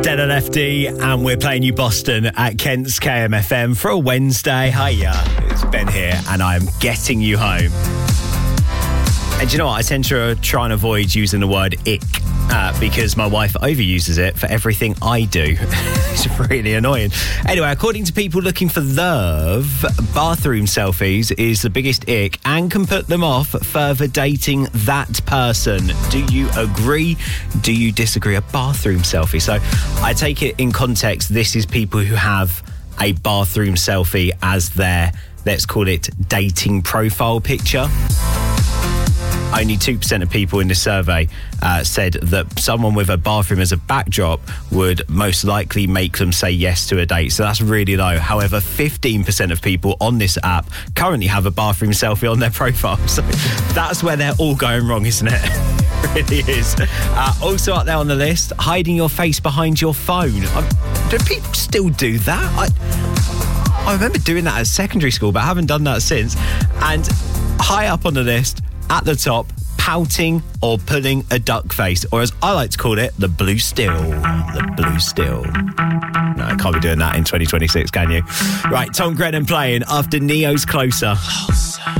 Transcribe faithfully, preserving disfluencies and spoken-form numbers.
Dead L F D, and we're playing you Boston at Kent's K M F M for a Wednesday. Hiya, it's Ben here, and I'm getting you home. And do you know what? I tend to try and avoid using the word ick uh, because my wife overuses it for everything I do. It's really annoying. Anyway, according to people looking for love, bathroom selfies is the biggest ick and can put them off further dating that person. Do you agree? Do you disagree? A bathroom selfie. So I take it in context, this is people who have a bathroom selfie as their, let's call it, dating profile picture. Only two percent of people in this survey uh, said that someone with a bathroom as a backdrop would most likely make them say yes to a date. So that's really low. However, fifteen percent of people on this app currently have a bathroom selfie on their profile. So that's where they're all going wrong, isn't it? It really is. Uh, also up there on the list, hiding your face behind your phone. Um, do people still do that? I, I remember doing that at secondary school, but I haven't done that since. And high up on the list, at the top, pouting or pulling a duck face, or as I like to call it, the blue still. The blue still. No, I can't be doing that in twenty twenty-six, can you? Right, Tom Grennan playing after Neo's Closer. Closer.